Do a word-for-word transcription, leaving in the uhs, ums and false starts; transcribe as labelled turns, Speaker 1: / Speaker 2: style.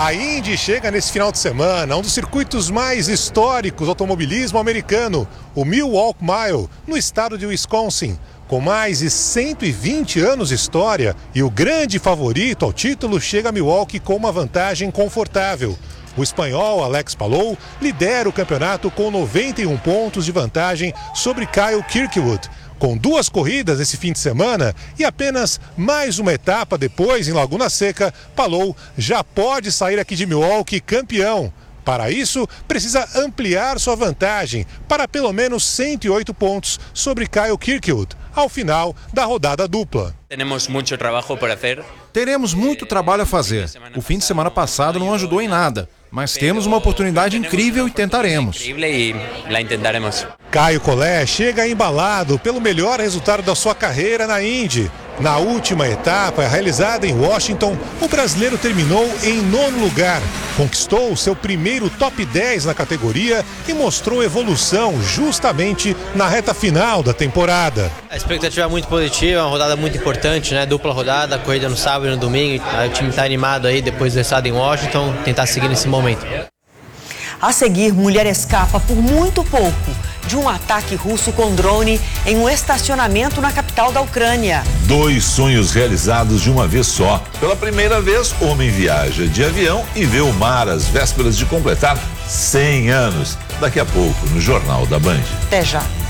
Speaker 1: A Indy chega nesse final de semana, um dos circuitos mais históricos do automobilismo americano, o Milwaukee Mile, no estado de Wisconsin. Com mais de cento e vinte anos de história e o grande favorito ao título chega a Milwaukee com uma vantagem confortável. O espanhol Alex Palou lidera o campeonato com noventa e um pontos de vantagem sobre Kyle Kirkwood. Com duas corridas esse fim de semana e apenas mais uma etapa depois em Laguna Seca, Palou já pode sair aqui de Milwaukee campeão. Para isso, precisa ampliar sua vantagem para pelo menos cento e oito pontos sobre Kyle Kirkwood, ao final da rodada dupla.
Speaker 2: Temos muito trabalho para fazer.
Speaker 3: Teremos muito trabalho a fazer. O fim de semana passado não ajudou em nada, mas temos uma oportunidade incrível e tentaremos.
Speaker 2: E la intentaremos.
Speaker 1: Caio Collet chega embalado pelo melhor resultado da sua carreira na Indy. Na última etapa, realizada em Washington, o brasileiro terminou em nono lugar. Conquistou seu primeiro top dez na categoria e mostrou evolução justamente na reta final da temporada.
Speaker 4: A expectativa é muito positiva, é uma rodada muito importante, né? Dupla rodada, corrida no sábado e no domingo. O time está animado aí depois do estado em Washington, tentar seguir nesse momento.
Speaker 5: A seguir, mulher escapa por muito pouco de um ataque russo com drone em um estacionamento na capital da Ucrânia.
Speaker 6: Dois sonhos realizados de uma vez só. Pela primeira vez, homem viaja de avião e vê o mar às vésperas de completar cem anos. Daqui a pouco, no Jornal da Band.
Speaker 5: Até já.